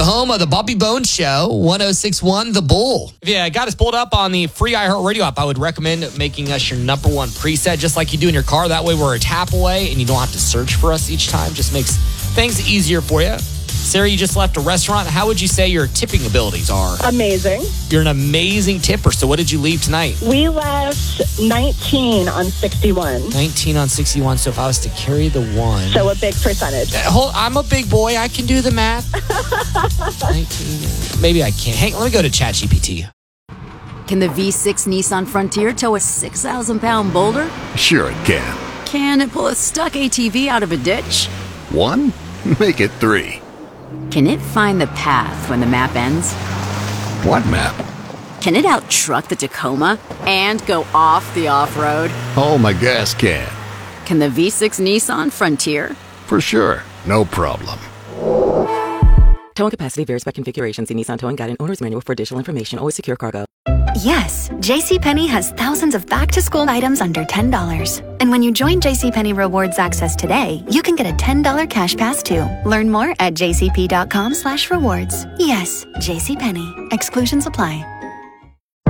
home of the Bobby Bones Show, 106.1 The Bull. If you got us pulled up on the free iHeartRadio app, I would recommend making us your number one preset, just like you do in your car. That way we're a tap away and you don't have to search for us each time. Just makes things easier for you. Sarah, you just left a restaurant. How would you say your tipping abilities are? Amazing. You're an amazing tipper. So what did you leave tonight? We left 19 on 61. 19 on 61. So if I was to carry the one. So a big percentage. I'm a big boy. I can do the math. 19. Maybe I can't. Hang on, let me go to ChatGPT. Can the V6 Nissan Frontier tow a 6,000-pound boulder? Sure it can. Can it pull a stuck ATV out of a ditch? 1? Make it 3. Can it find the path when the map ends? What map? Can it out-truck the Tacoma and go off the off-road? Oh, my gas can. Can the V6 Nissan Frontier? For sure. No problem. Towing capacity varies by configuration. See Nissan Towing Guide and Owner's Manual for additional information. Always secure cargo. Yes, JCPenney has thousands of back-to-school items under $10. And when you join JCPenney Rewards Access today, you can get a $10 cash pass too. Learn more at jcp.com/rewards. Yes, JCPenney. Exclusions apply.